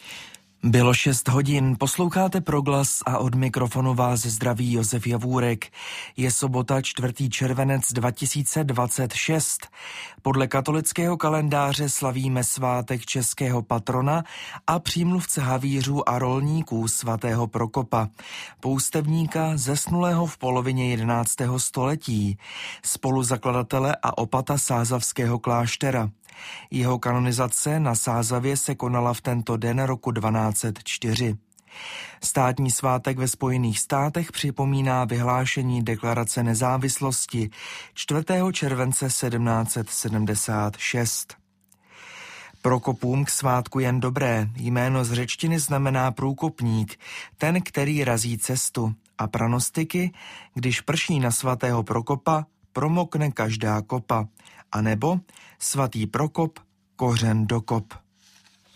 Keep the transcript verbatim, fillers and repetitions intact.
Bylo šest hodin, posloucháte Proglas a od mikrofonu vás zdraví Josef Javůrek. Je sobota čtvrtý červenec dva tisíce dvacet šest. Podle katolického kalendáře slavíme svátek českého patrona a přímluvce havířů a rolníků svatého Prokopa, poustevníka zesnulého v polovině jedenáctého století, spoluzakladatele a opata sázavského kláštera. Jeho kanonizace na Sázavě se konala v tento den roku dvanáct set čtyři. Státní svátek ve Spojených státech připomíná vyhlášení deklarace nezávislosti čtvrtého července sedmnáct set sedmdesát šest. Prokopům k svátku jen dobré. Jméno z řečtiny znamená průkopník, ten, který razí cestu. A pranostiky, když prší na svatého Prokopa, promokne každá kopa. A nebo svatý Prokop, kořen do kop.